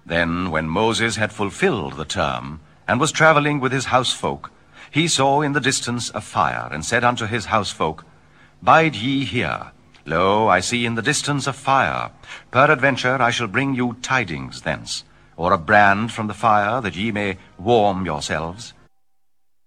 Then, when Moses had fulfilled the term, and was traveling with his housefolk, he saw in the distance a fire, and said unto his housefolk, Bide ye here. Lo, I see in the distance a fire. Peradventure I shall bring you tidings thence, or a brand from the fire, that ye may warm yourselves.